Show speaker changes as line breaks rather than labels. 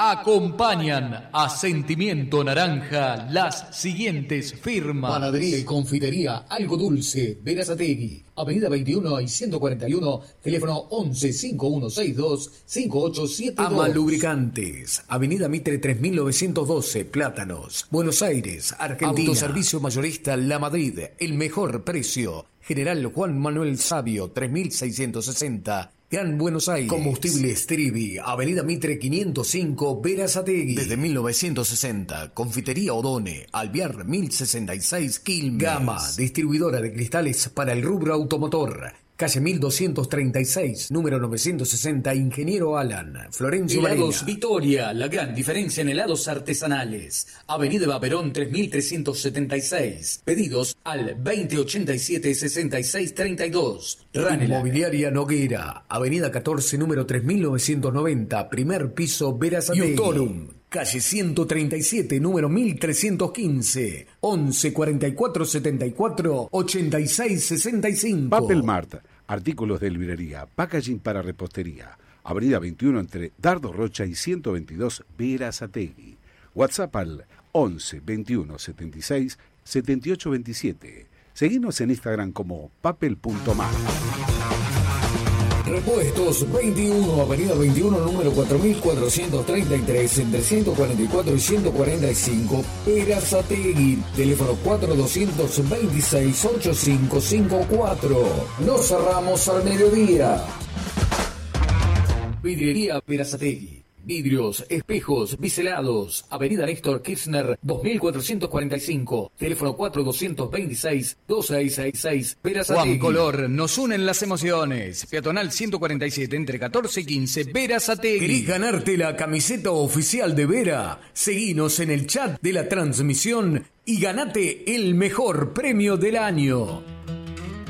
Acompañan a Sentimiento Naranja las siguientes firmas:
Panadería y confitería Algo Dulce, Berazategui, Avenida 21 y 141, teléfono 11 5162 5872.
Ama Lubricantes, Avenida Mitre 3912, Plátanos, Buenos Aires, Argentina. Autoservicio mayorista La Madrid, el mejor precio. General Juan Manuel Sabio, 3660, Gran Buenos Aires. Combustible Stribi, Avenida Mitre 505, Berazategui. Desde 1960, Confitería Odone, Alvear 1066, Quilmes. Gama, distribuidora de cristales para el rubro automotor. Calle 1236, número 960, Ingeniero Alan, Florencio
Helados
Varela.
Victoria, la gran diferencia en helados artesanales. Avenida Baperón 3376. Pedidos al 2087-6632.
Inmobiliaria Noguera, Avenida 14, número 3990, primer piso, Berazategui. Utorum, calle 137, número 1315, 11 44 74 86 65.
Papel Mart, artículos de librería, packaging para repostería. Avenida 21 entre Dardo Rocha y 122, Berazategui. WhatsApp al 11 21 76 78 27. Seguinos en Instagram como papel.mart.
Repuestos 21, Avenida 21, número 4433, entre 144 y 145, Berazategui. Teléfono 4226-8554. Nos cerramos al mediodía. Vidriería Berazategui. Vidrios, espejos, biselados. Avenida Néstor Kirchner, 2445. Teléfono 4226-2666.
Juan
Berazategui.
Color, nos unen las emociones. Peatonal 147, entre 14 y 15, Berazategui.
¿Querés ganarte la camiseta oficial de Vera? Seguinos en el chat de la transmisión y ganate el mejor premio del año.